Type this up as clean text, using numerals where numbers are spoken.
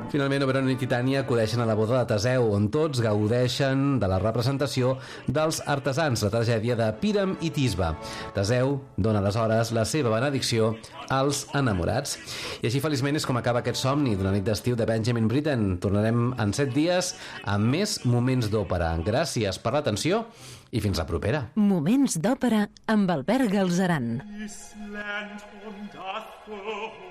Finalment, Oberon i Titània acudeixen a la boda de Teseu, on tots gaudeixen de la representació dels artesans, la tragèdia de Píram i Tisbe. Teseu dona aleshores la seva benedicció als enamorats. I així feliçment és com acaba aquest somni d'una nit d'estiu de Benjamin Britten. Tornarem en 7 dies amb més Moments d'Òpera. Gràcies per l'atenció i fins la propera. Moments d'Òpera amb Albert Galzeran.